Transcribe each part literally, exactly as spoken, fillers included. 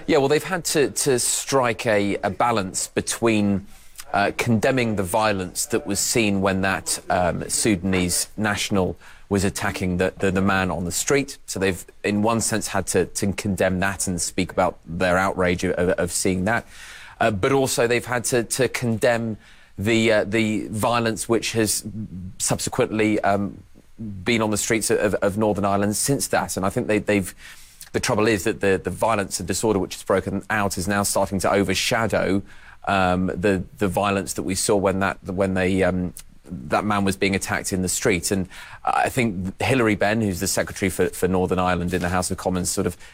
Yeah, well, they've had to, to strike a, a balance between uh, condemning the violence that was seen when that um, Sudanese national was attacking the, the, the man on the street. So they've, in one sense, had to, to condemn that and speak about their outrage of, of seeing that. Uh, but also they've had to, to condemn the, uh, the violence which has subsequently um, been on the streets of, of Northern Ireland since that. And I think they, they've... The trouble is that the, the violence and disorder which has broken out is now starting to overshadow um, the the violence that we saw when that when they um, that man was being attacked in the street. And I think Hilary Benn, who's the Secretary for, for Northern Ireland in the House of Commons, sort of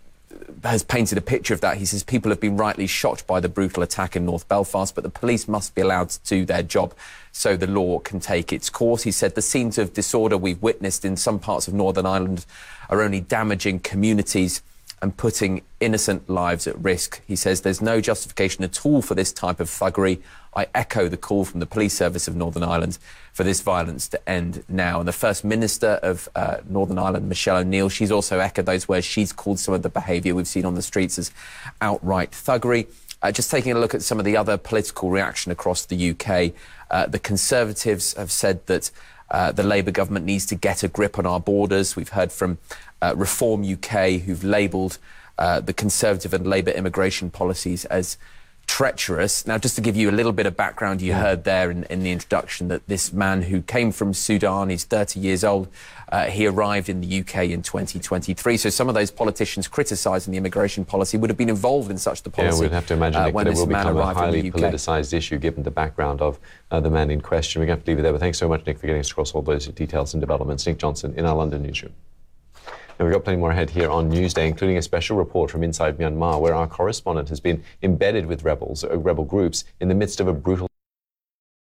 has painted a picture of that. He says people have been rightly shocked by the brutal attack in North Belfast, but the police must be allowed to do their job so the law can take its course. He said the scenes of disorder we've witnessed in some parts of Northern Ireland are only damaging communities and putting innocent lives at risk. He says there's no justification at all for this type of thuggery. I echo the call from the Police Service of Northern Ireland for this violence to end now. And the First Minister of uh, Northern Ireland, Michelle O'Neill, she's also echoed those words. She's called some of the behaviour we've seen on the streets as outright thuggery. Uh, just taking a look at some of the other political reaction across the U K, uh, the Conservatives have said that uh, the Labour government needs to get a grip on our borders. We've heard from uh, Reform U K, who've labelled uh, the Conservative and Labour immigration policies as treacherous. Now, just to give you a little bit of background, you heard there in, in the introduction that this man who came from Sudan, he's thirty years old, uh, he arrived in the U K in twenty twenty-three. So some of those politicians criticising the immigration policy would have been involved in such the policy. Yeah, we'd have to imagine uh, Nick, when that it this will man become a arrived in highly the U K. politicised issue given the background of uh, the man in question. We're going to have to leave it there, but thanks so much, Nick, for getting us across all those details and developments. Nick Johnson in our London newsroom. And we've got plenty more ahead here on Newsday, including a special report from inside Myanmar, where our correspondent has been embedded with rebels, uh, rebel groups in the midst of a brutal